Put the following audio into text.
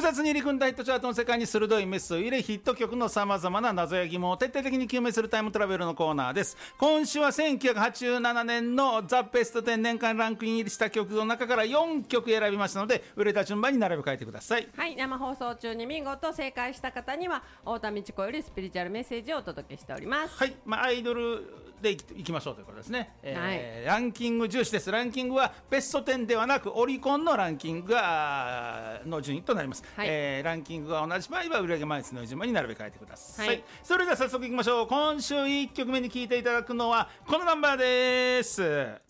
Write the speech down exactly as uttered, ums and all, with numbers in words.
雑に入り組んだヒットチャートの世界に鋭いメスを入れ、ヒット曲のさまざまな謎や疑問を徹底的に究明するタイムトラベルのコーナーです。今週はせんきゅうひゃくはちじゅうななねんのザ・ベストテン年間ランクイン入りした曲の中からよんきょく選びましたので、売れた順番に並べ替えてください。 はい、生放送中に見事正解した方には太田道子よりスピリチュアルメッセージをお届けしております。 はい、まあ、アイドルでいきましょうということですね、えーはい、 ランキング重視です。ランキングはベストテンではなくオリコンのランキングがの順位となります、はい、えー、ランキングが同じ場合は売上枚数の順番に並べ替えてください、はい、それでは早速いきましょう。今週いっきょくめに聴いていただくのはこのナンバーです。